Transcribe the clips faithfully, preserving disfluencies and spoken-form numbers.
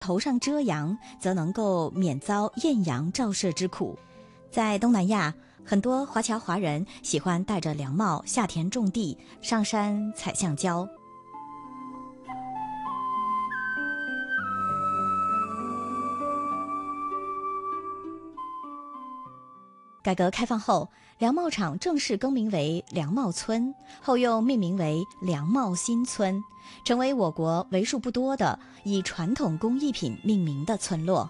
头上遮阳，则能够免遭艳阳照射之苦。在东南亚，很多华侨华人喜欢戴着凉帽下田种地，上山采橡胶。改革开放后，凉帽厂正式更名为凉帽村，后又命名为凉帽新村，成为我国为数不多的以传统工艺品命名的村落。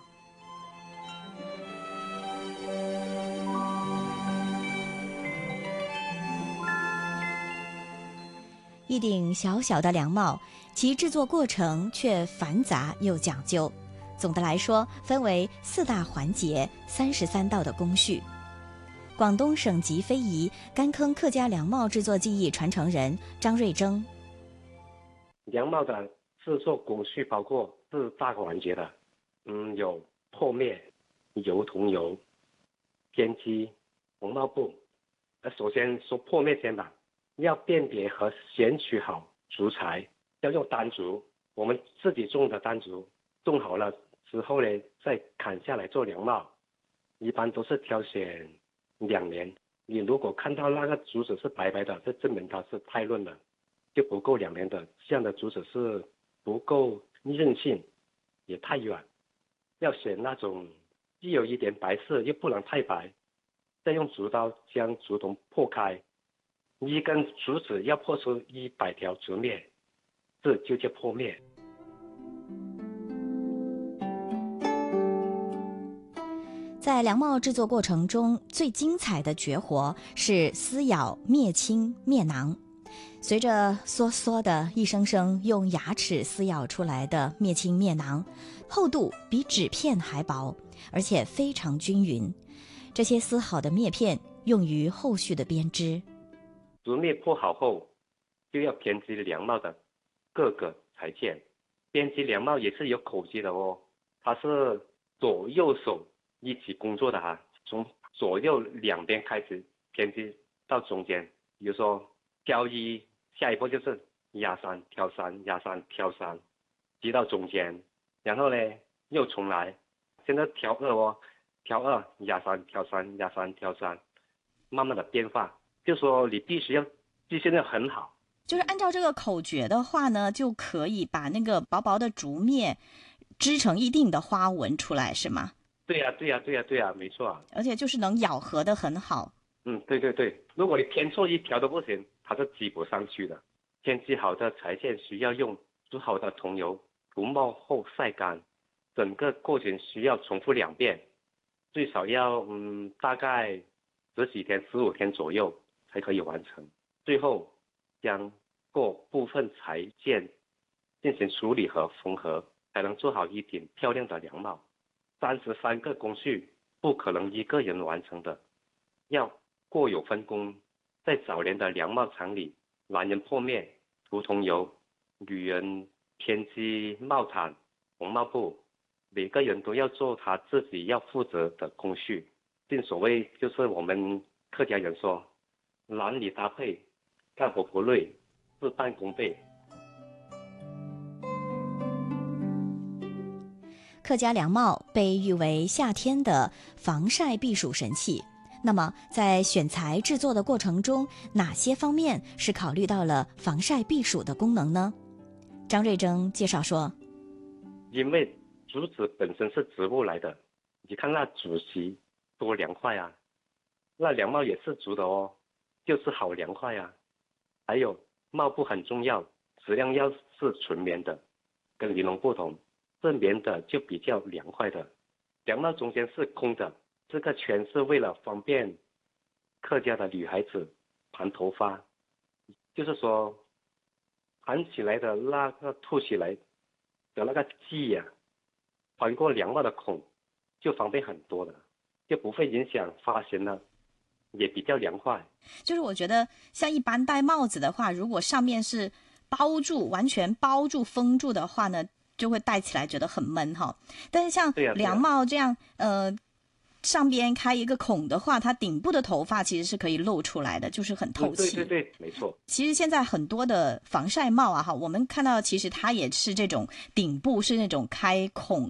一顶小小的凉帽，其制作过程却繁杂又讲究。总的来说，分为四大环节、三十三道的工序。广东省级非遗干坑客家凉帽制作技艺传承人张瑞征。 凉帽的制作工序包括四大环节的，嗯，有破面、油桐油、编织、红帽布。呃，首先说破面先吧，要辨别和选取好竹材，要用单竹，我们自己种的单竹，种好了之后呢，再砍下来做凉帽，一般都是挑选两年。你如果看到那个竹子是白白的，这证明它是太嫩了，就不够两年的。这样的竹子是不够韧性，也太软。要选那种既有一点白色又不能太白，再用竹刀将竹筒破开，一根竹子要破出一百条竹篾，这就叫破篾。 在凉帽制作过程中，最精彩的绝活是撕咬篾青篾囊。随着嗦嗦的一声声用牙齿撕咬出来的篾青篾囊，厚度比纸片还薄，而且非常均匀。这些撕好的篾片用于后续的编织。 竹篾破好后，就要编织凉帽的各个裁件。编织凉帽也是有口诀的哦，它是左右手一起工作的哈，从左右两边开始编织到中间。比如说挑一，下一步就是压三挑三压三挑三，织到中间，然后呢又重来，现在挑二哦，挑二压三挑三压三挑三，慢慢的变化。就说你必须要记性要很好， 就是按照这个口诀的话呢，就可以把那个薄薄的竹篾织成一定的花纹出来，是吗？ 对呀、啊、对呀、啊、对呀、啊、对呀、啊，没错啊。 而且就是能咬合得很好。 嗯，对对对，如果你偏错一条都不行，它是系不上去的。编织好的裁线需要用煮好的桐油涂抹后晒干，整个过程需要重复两遍，最少要嗯大概十几天十五天左右才可以完成。最后将各部分裁件进行处理和缝合，才能做好一顶漂亮的凉帽。三十三个工序不可能一个人完成的，要各有分工。在早年的凉帽厂里，男人破面涂桐油，女人编织帽毯红帽布，每个人都要做他自己要负责的工序。正所谓就是我们客家人说，男女搭配，干活不累，事半功倍。 客家凉帽被誉为夏天的防晒避暑神器。那么在选材制作的过程中，哪些方面是考虑到了防晒避暑的功能呢？张瑞征介绍说， 因为竹子本身是植物来的，你看那竹席多凉快啊，那凉帽也是竹的哦，就是好凉快啊。还有帽布很重要，质量要是纯棉的，跟尼龙不同，是棉的就比较凉快的。凉帽中间是空的，这个全是为了方便客家的女孩子盘头发，就是说盘起来的那个凸起来的那个髻呀、啊，穿过凉帽的孔就方便很多了，就不会影响发型了，也比较凉快。 就是我觉得像一般戴帽子的话，如果上面是包住完全包住封住的话呢，就会戴起来觉得很闷哈。但是像凉帽这样、啊啊、呃上边开一个孔的话，它顶部的头发其实是可以露出来的，就是很透气。 嗯、对对对，没错。 其实现在很多的防晒帽啊，哈，我们看到其实它也是这种顶部是那种开孔